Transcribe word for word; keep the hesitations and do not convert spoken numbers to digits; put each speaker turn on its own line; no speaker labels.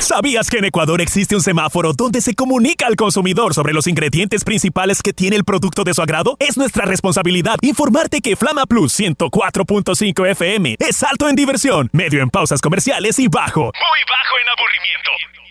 ¿Sabías que en Ecuador existe un semáforo donde se comunica al consumidor sobre los ingredientes principales que tiene el producto de su agrado? Es nuestra responsabilidad informarte que Flama Plus ciento cuatro punto cinco F M es alto en diversión, medio en pausas comerciales y bajo, muy bajo en aburrimiento.